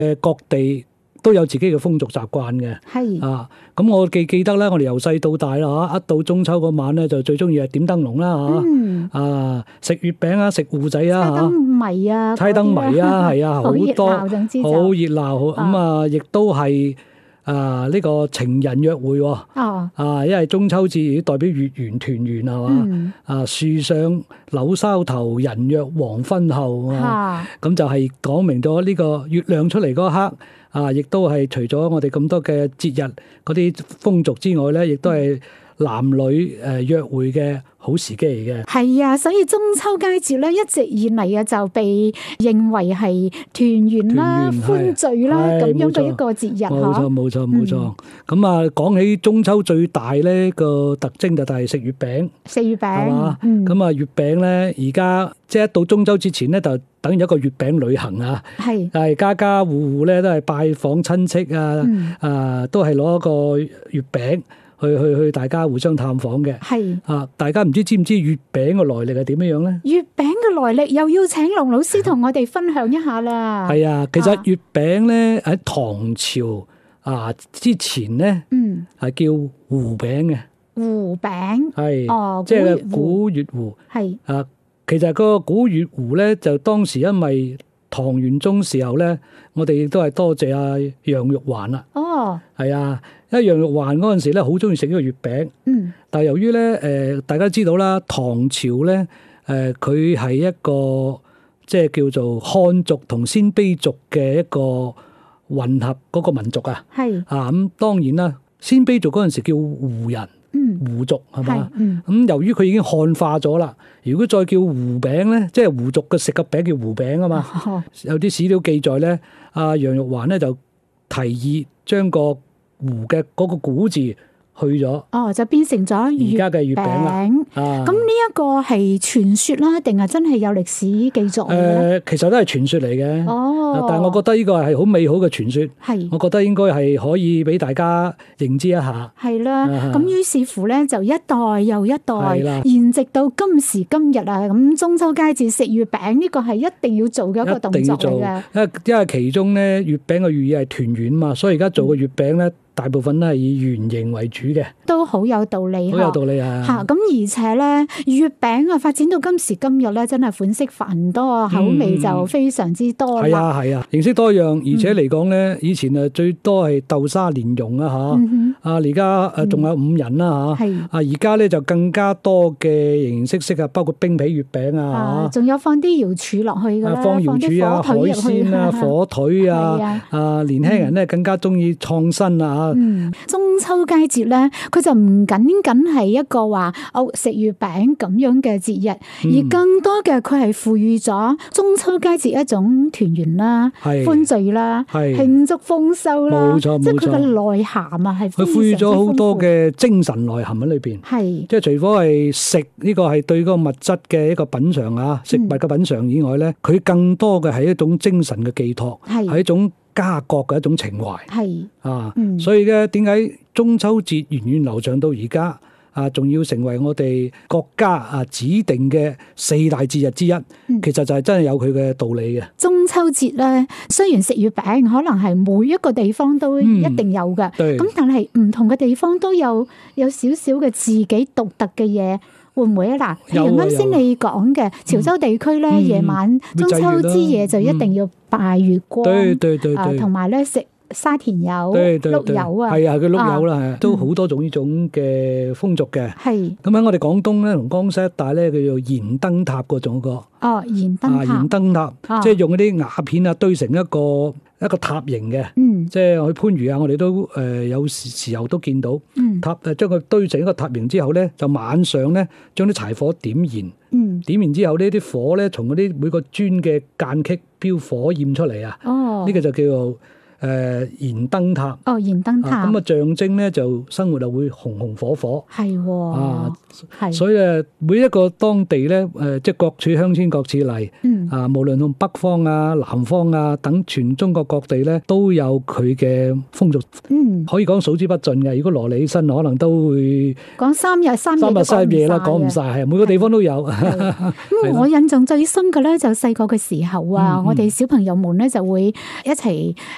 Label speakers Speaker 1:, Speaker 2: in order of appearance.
Speaker 1: 各地都有自己嘅風俗習慣嘅。
Speaker 2: 係
Speaker 1: 啊，咁我記得咧，我哋由細到大啦嚇，一到中秋嗰晚咧，就最中意係點燈籠啦嚇，啊食月餅啊，食芋仔啊嚇，
Speaker 2: 猜燈謎啊，
Speaker 1: 猜燈謎啊，係啊，好多
Speaker 2: 好熱鬧，總之就
Speaker 1: 好熱鬧咁啊，亦都係呢個情人約會喎。
Speaker 2: 哦，
Speaker 1: 因為中秋節代表月圓團圓係嘛，樹上柳梢頭，人約黃昏後啊，咁就係講明咗呢個月亮出嚟嗰一刻。亦都係除咗我哋咁多嘅節日嗰啲風俗之外咧，亦都係男女約會嘅好時機嚟嘅。
Speaker 2: 係啊，所以中秋佳節咧一直以嚟啊就被認為係團圓啦、歡聚啦咁樣嘅一個節日。
Speaker 1: 冇錯。咁啊，講起中秋最大咧個特徵就係食月餅。食月餅係嘛？咁啊，月餅咧而家即係一到中秋之前咧就等於一個月餅旅行啊！係，係家家戶戶咧都係拜訪親戚啊，都係攞一個月餅去大家互相探訪嘅。係大家唔知唔知月餅嘅來歷係點樣樣咧？月餅嘅來歷又要請龍老師同我哋分享一下啦。係啊，其實月餅咧喺唐朝之前咧，係叫糊餅嘅。糊餅係，即係古月糊。係其實個古月糊咧，就當時因為唐玄宗時候咧，我哋亦都係多謝阿楊玉環啦。哦，係啊，因為楊玉環嗰陣時咧，好中意食呢個月餅。但係由於咧，大家知道啦，唐朝咧，佢係一個即係叫做漢族同鮮卑族嘅一個混合嗰個民族啊。係咁當然啦，鮮卑族嗰陣時叫胡人。胡族係嘛？咁由於佢已經漢化咗啦，如果再叫糊餅咧，即係胡族嘅食嘅餅叫糊餅啊嘛。有啲史料記載咧，阿楊玉環咧就提議將個糊嘅嗰個古字去咗，就變成咗而家嘅月餅啦。咁呢一個係傳說啦，定係真係有歷史記載？其實都係傳說嚟嘅。但係我覺得呢個係好美好嘅傳說。係，我覺得應該係可以俾大家認知一下。係啦，咁於是乎咧，就一代又一代，延直到今時今日啊！咁中秋佳節食月餅呢個係一定要做嘅一個動作嚟嘅。因為其中咧，月餅嘅寓意係團圓嘛，所以而家做嘅月餅咧，大部分都係以圓形為主嘅，都好有道理。好有道理啊！嚇咁而且咧，月餅啊發展到今時今日咧，真係款式繁多，口味就非常之多啦。係啊，形式多樣，而且嚟講咧，以前最多係豆沙蓮蓉啊嚇，而家仲有五仁啦嚇，而家咧就更加多嘅形形色色啊，包括冰皮月餅啊，仲有放啲瑤柱落去㗎啦，放瑤柱啊、海鮮啊、火腿啊，年輕人咧更加中意創新啊！中秋佳節咧，佢就唔僅僅係一個話食月餅咁樣嘅節日，而更多嘅佢係賦予咗中秋佳節一種團圓啦、歡聚啦、慶祝豐收啦，即係佢嘅內涵啊，係佢賦予咗好多嘅精神內涵喺裏邊。係即係除咗係食呢個係對嗰個物質嘅一個品嘗啊，食物嘅品嘗以外咧，佢更多嘅係一種精神嘅寄託，係一種家國嘅一種情懷。係所以咧，點解中秋節源遠流長到而家仲要成為我哋國家指定嘅4大節日之一？其實就係真係有佢嘅道理嘅。中秋節咧，雖然食月餅可能係每一個地方都一定有嘅，咁但係唔同嘅地方都有少少嘅自己獨特嘅嘢。會唔會啊？嗱，譬如啱先你講嘅潮州地區咧，夜晚中秋之夜就一定要拜月光，同埋咧食沙田柚、碌柚啊，係啊，佢碌柚啦，都好多種呢種嘅風俗嘅。係咁喺我哋廣東咧，同江西一帶咧，叫做燃燈塔嗰種個。燃燈塔，燃燈塔，即係用嗰啲瓦片啊堆成一個塔形嘅。即係去番禺啊，我哋都有時候都見到塔，將佢堆成一個塔形之後咧，就晚上咧將啲柴火點燃。點燃之後呢啲火咧從嗰啲每個磚嘅間隙飆火焰出嚟啊！呢個就叫做燃燈塔。燃燈塔咁象徵咧就生活就會紅紅火火。係所以每一個當地咧即係各處鄉村各處例。無論從北方啊、南方啊等全中國各地咧都有佢嘅風俗。可以講數之不盡嘅。如果羅理起身，可能都會講三日三夜啦，講唔晒。係每個地方都有。咁我印象最深嘅咧就細個嘅時候啊，我哋小朋友們咧就會一齊